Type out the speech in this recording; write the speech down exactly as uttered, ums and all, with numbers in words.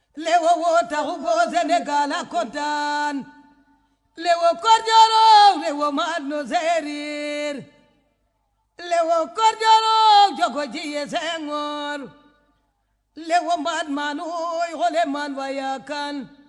lewo wota hugo Sénégal a kontaan lewo korjoro lewo madno serir lewo korjoro jogo jiye Senghor lewo mad manoy hole man wayakan